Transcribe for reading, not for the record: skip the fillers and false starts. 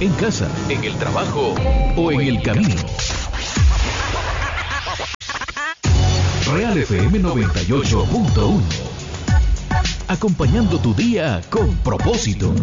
en casa, en el trabajo o en el camino. Real FM 98.1. Acompañando tu día con propósito.